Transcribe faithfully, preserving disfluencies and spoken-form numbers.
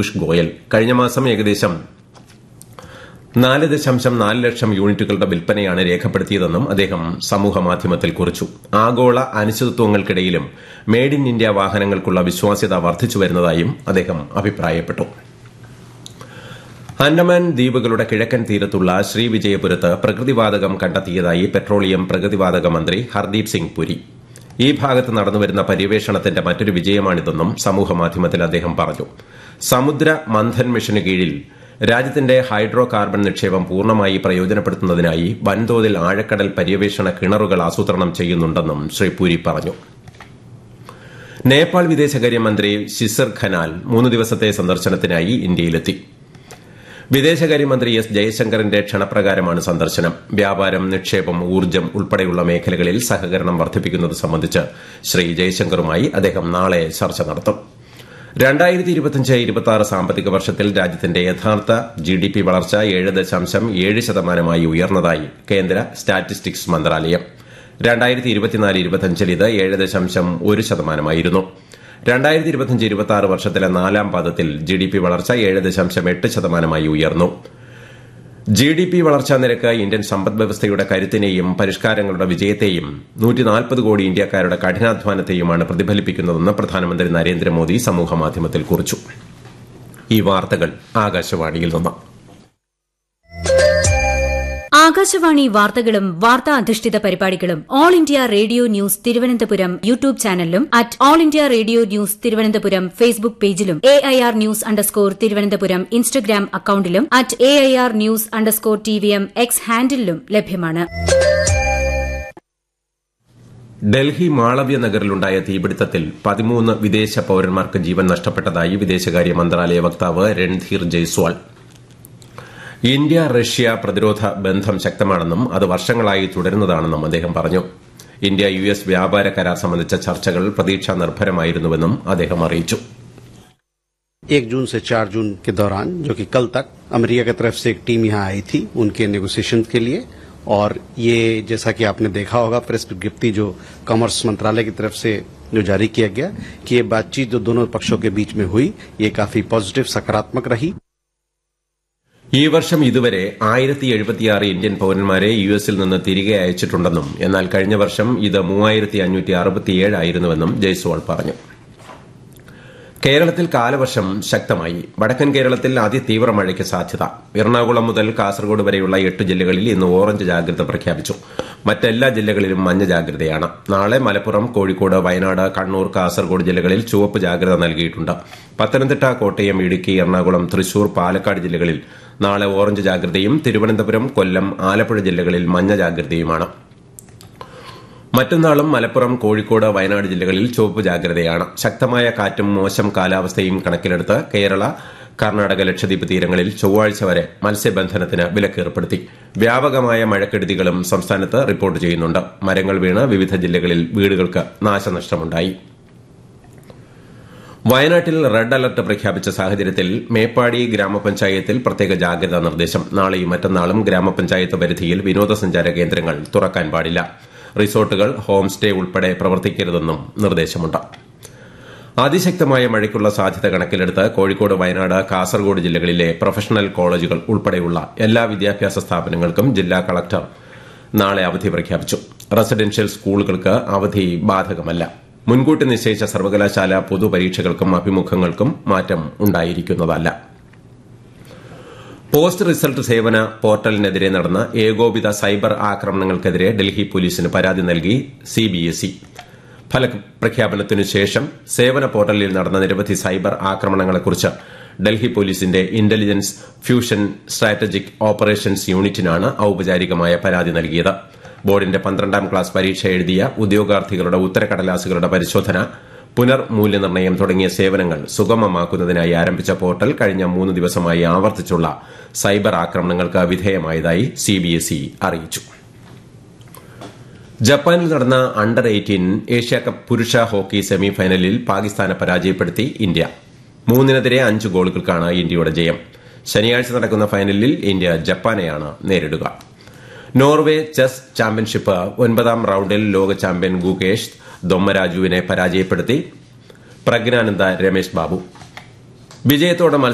പീയൂഷ് ഗോയൽ. കഴിഞ്ഞ മാസം ഏകദേശം നാല് ദശാംശം നാല് ലക്ഷം യൂണിറ്റുകളുടെ വിൽപ്പനയാണ് രേഖപ്പെടുത്തിയതെന്നും അദ്ദേഹം സമൂഹമാധ്യമത്തിൽ കുറിച്ചു. ആഗോള അനിശ്ചിതത്വങ്ങൾക്കിടയിലും മെയ്ഡ് ഇൻ ഇന്ത്യ വാഹനങ്ങൾക്കുള്ള വിശ്വാസ്യത വർദ്ധിച്ചുവരുന്നതായും അദ്ദേഹം അഭിപ്രായപ്പെട്ടു. അൻഡമാൻ ദ്വീപുകളുടെ കിഴക്കൻ തീരത്തുള്ള ശ്രീവിജയപുരത്ത് പ്രകൃതിവാതകം കണ്ടെത്തിയതായി പെട്രോളിയം പ്രകൃതിവാതക മന്ത്രി ഹർദീപ് സിംഗ് പുരി. ഈ ഭാഗത്ത് നടന്നുവരുന്ന പര്യവേഷണത്തിന്റെ മറ്റൊരു വിജയമാണിതെന്നും സമൂഹമാധ്യമത്തിൽ അദ്ദേഹം പറഞ്ഞു. സമുദ്ര മന്ഥൻ മിഷന് കീഴിൽ രാജ്യത്തിന്റെ ഹൈഡ്രോ കാർബൺ നിക്ഷേപം പൂർണ്ണമായി പ്രയോജനപ്പെടുത്തുന്നതിനായി വൻതോതിൽ ആഴക്കടൽ പര്യവേഷണ കിണറുകൾ ആസൂത്രണം ചെയ്യുന്നുണ്ടെന്നും ശ്രീ പുരി പറഞ്ഞു. നേപ്പാൾ വിദേശകാര്യമന്ത്രി ശിസിർ ഖനാൽ മൂന്ന് ദിവസത്തെ സന്ദർശനത്തിനായി ഇന്ത്യയിലെത്തി. വിദേശകാര്യമന്ത്രി എസ് ജയശങ്കറിന്റെ ക്ഷണപ്രകാരമാണ് സന്ദർശനം. വ്യാപാരം, നിക്ഷേപം, ഊർജ്ജം ഉൾപ്പെടെയുള്ള മേഖലകളിൽ സഹകരണം വർദ്ധിപ്പിക്കുന്നത് സംബന്ധിച്ച് ശ്രീ ജയശങ്കറുമായി അദ്ദേഹം നാളെ ചർച്ച നടത്തും. രണ്ടായിരത്തി ഇരുപത്തിയഞ്ച് ഇരുപത്തിയാറ് സാമ്പത്തിക വർഷത്തിൽ രാജ്യത്തിന്റെ യഥാർത്ഥ ജി ഡി പി വളർച്ച ഏഴ് ദശാംശം ഏഴ് ശതമാനമായി ഉയർന്നതായി കേന്ദ്ര സ്റ്റാറ്റിസ്റ്റിക്സ് മന്ത്രാലയം. രണ്ടായിരത്തി ഇരുപത്തിനാല് ഇരുപത്തിയഞ്ചിൽ ഇത് ഏഴ് ദശാംശം ഒരു ശതമാനമായിരുന്നു. രണ്ടായിരത്തി ഇരുപത്തിയഞ്ച് ഇരുപത്തിയാറ് വർഷത്തിലെ നാലാം പാദത്തിൽ ജി ഡി പി വളർച്ച ഏഴ് ദശാംശം എട്ട് ശതമാനമായി ഉയർന്നു. ജി ഡി പി വളർച്ചാ നിരക്ക് ഇന്ത്യൻ സമ്പദ്വ്യവസ്ഥയുടെ കരുത്തിനെയും പരിഷ്കാരങ്ങളുടെ വിജയത്തെയും നൂറ്റിനാൽപ്പത് കോടി ഇന്ത്യക്കാരുടെ കഠിനാധ്വാനത്തെയുമാണ് പ്രതിഫലിപ്പിക്കുന്നതെന്ന് പ്രധാനമന്ത്രി നരേന്ദ്രമോദി സമൂഹമാധ്യമത്തിൽ കുറിച്ചു. ഈ വാർത്തകൾ ആകാശവാണിയിൽ നിന്ന്. ആകാശവാണി വാർത്തകളും വാർത്താ അധിഷ്ഠിത പരിപാടികളും all India radio news Thiruvananthapuram YouTube ചാനലിലും at all India radio news Thiruvananthapuram Facebook പേജിലും A I R news underscore Thiruvananthapuram Instagram അക്കൌണ്ടിലും at A I R news underscore T V M X ഹാൻഡിലും ലഭ്യമാണ്. ഡൽഹി മാളവ്യ നഗറിലുണ്ടായ തീപിടുത്തത്തിൽ പതിമൂന്ന് വിദേശ പൌരന്മാർക്ക് ജീവൻ നഷ്ടപ്പെട്ടതായി വിദേശകാര്യ മന്ത്രാലയ വക്താവ് രൺധീർ ജയ്സ്വാൾ. ഇന്ത്യ റഷ്യ പ്രതിരോധ ബന്ധം ശക്തമാണെന്നും അത് വർഷങ്ങളായി തുടരുന്നതാണെന്നും അദ്ദേഹം പറഞ്ഞു. ഇന്ത്യ യു എസ് വ്യാപാര കരാർ സംബന്ധിച്ച ചർച്ചകൾ പ്രതീക്ഷാ നിർഭരമായിരുന്നുവെന്നും അദ്ദേഹം അറിയിച്ചു. एक जून से चार जून के दौरान, जो कि कल तक अमेरिका की तरफ से एक टीम यहां आई थी उनके नेगोशिएशन के लिए, और ये जैसा कि आपने देखा होगा प्रेस विज्ञप्ति जो कॉमर्स मंत्रालय की तरफ से जो जारी किया गया कि ये बातचीत जो दोनों पक्षों के बीच में हुई ये काफी पॉजिटिव सकारात्मक रही. ഈ വർഷം ഇതുവരെ ആയിരത്തി എഴുപത്തിയാറ് ഇന്ത്യൻ പൌരന്മാരെ യു എസിൽ നിന്ന് തിരികെ അയച്ചിട്ടുണ്ടെന്നും എന്നാൽ കഴിഞ്ഞ വർഷം ഇത് മൂവായിരത്തി അഞ്ഞൂറ്റി അറുപത്തിയേഴ് ആയിരുന്നുവെന്നും ജയ്സ്വാൾ പറഞ്ഞു. കേരളത്തിൽ കാലവർഷം ശക്തമായി. വടക്കൻ കേരളത്തിൽ അതിതീവ്ര മഴയ്ക്ക് സാധ്യത. എറണാകുളം മുതൽ കാസർഗോഡ് വരെയുള്ള എട്ട് ജില്ലകളിൽ ഇന്ന് ഓറഞ്ച് ജാഗ്രത പ്രഖ്യാപിച്ചു. മറ്റെല്ലാ ജില്ലകളിലും മഞ്ഞ ജാഗ്രതയാണ്. നാളെ മലപ്പുറം, കോഴിക്കോട്, വയനാട്, കണ്ണൂർ, കാസർഗോഡ് ജില്ലകളിൽ ചുവപ്പ് ജാഗ്രത നൽകിയിട്ടുണ്ട്. പത്തനംതിട്ട, കോട്ടയം, ഇടുക്കി, എറണാകുളം, തൃശൂർ, പാലക്കാട് ജില്ലകളിൽ നാളെ ഓറഞ്ച് ജാഗ്രതയും തിരുവനന്തപുരം, കൊല്ലം, ആലപ്പുഴ ജില്ലകളിൽ മഞ്ഞ ജാഗ്രതയുമാണ്. മറ്റന്നാളും മലപ്പുറം, കോഴിക്കോട്, വയനാട് ജില്ലകളിൽ ചുവപ്പ് ജാഗ്രതയാണ്. ശക്തമായ കാറ്റും മോശം കാലാവസ്ഥയും കണക്കിലെടുത്ത് കേരള, കർണാടക, ലക്ഷദ്വീപ് തീരങ്ങളിൽ ചൊവ്വാഴ്ച വരെ മത്സ്യബന്ധനത്തിന് വിലക്കേർപ്പെടുത്തി. വ്യാപകമായ മഴക്കെടുതികളും സംസ്ഥാനത്ത് റിപ്പോർട്ട് ചെയ്യുന്നുണ്ട്. മരങ്ങൾ വീണ് വിവിധ ജില്ലകളിൽ വീടുകൾക്ക് നാശനഷ്ടമുണ്ടായി. വയനാട്ടിൽ റെഡ് അലർട്ട് പ്രഖ്യാപിച്ച സാഹചര്യത്തിൽ മേപ്പാടി ഗ്രാമപഞ്ചായത്തിൽ പ്രത്യേക ജാഗ്രതാ നിർദ്ദേശം. നാളെയും മറ്റന്നാളും ഗ്രാമപഞ്ചായത്ത് പരിധിയിൽ വിനോദസഞ്ചാര കേന്ദ്രങ്ങൾ തുറക്കാൻ പാടില്ല. റിസോർട്ടുകൾ, ഹോം സ്റ്റേ ഉൾപ്പെടെ പ്രവർത്തിക്കരുതെന്നും നിർദ്ദേശമുണ്ട്. അതിശക്തമായ മഴയ്ക്കുള്ള സാധ്യത കണക്കിലെടുത്ത് കോഴിക്കോട്, വയനാട്, കാസർഗോഡ് ജില്ലകളിലെ പ്രൊഫഷണൽ കോളേജുകൾ ഉൾപ്പെടെയുള്ള എല്ലാ വിദ്യാഭ്യാസ സ്ഥാപനങ്ങൾക്കും ജില്ലാ കളക്ടർ നാളെ അവധി പ്രഖ്യാപിച്ചു. റെസിഡൻഷ്യൽ സ്കൂളുകൾക്ക് അവധി ബാധകമല്ല. മുൻകൂട്ടി നിശ്ചയിച്ച സർവകലാശാല പൊതുപരീക്ഷകൾക്കും അഭിമുഖങ്ങൾക്കും മാറ്റം ഉണ്ടായിരിക്കുന്നതല്ല. പോസ്റ്റ് റിസൾട്ട് സേവന പോർട്ടലിനെതിരെ നടന്ന ഏകോപിത സൈബർ ആക്രമണങ്ങൾക്കെതിരെ ഡൽഹി പോലീസിന് പരാതി നൽകി സിബിഎസ്ഇ. ഫലപ്രഖ്യാപനത്തിനു ശേഷം സേവന പോർട്ടലിൽ നടന്ന നിരവധി സൈബർ ആക്രമണങ്ങളെക്കുറിച്ച് ഡൽഹി പോലീസിന്റെ ഇന്റലിജൻസ് ഫ്യൂഷൻ സ്ട്രാറ്റജിക് ഓപ്പറേഷൻസ് യൂണിറ്റിനാണ് ഔപചാരികമായ പരാതി നൽകിയത്. ബോർഡിന്റെ പന്ത്രണ്ടാം ക്ലാസ് പരീക്ഷ എഴുതിയ ഉദ്യോഗാർത്ഥികളുടെ ഉത്തരക്കടലാസുകളുടെ പരിശോധന, പുനർമൂല്യനിർണ്ണയം തുടങ്ങിയ സേവനങ്ങൾ സുഗമമാക്കുന്നതിനായി ആരംഭിച്ച പോർട്ടൽ കഴിഞ്ഞ മൂന്ന് ദിവസമായി ആവർത്തിച്ചുള്ള സൈബർ ആക്രമണങ്ങൾക്ക് വിധേയമായതായി സിബിഎസ്ഇ അറിയിച്ചു. ജപ്പാനിൽ നടന്ന അണ്ടർ എയ്റ്റീൻ ഏഷ്യാകപ്പ് പുരുഷ ഹോക്കി സെമി ഫൈനലിൽ പാകിസ്ഥാനെ പരാജയപ്പെടുത്തി ഇന്ത്യ. മൂന്നിനെതിരെ അഞ്ച് ഗോളുകൾക്കാണ് ഇന്ത്യയുടെ ജയം. ശനിയാഴ്ച നടക്കുന്ന ഫൈനലിൽ ഇന്ത്യ ജപ്പാനെയാണ് നേരിടുക. നോർവേ ചെസ് ചാമ്പ്യൻഷിപ്പ് ഒൻപതാം റൌണ്ടിൽ ലോക ചാമ്പ്യൻ ഗുകേഷ് ദൊമ്മരാജുവിനെ പരാജയപ്പെടുത്തി പ്രജ്ഞാനന്ദ രമേശ് ബാബു. വിജയത്തോടെ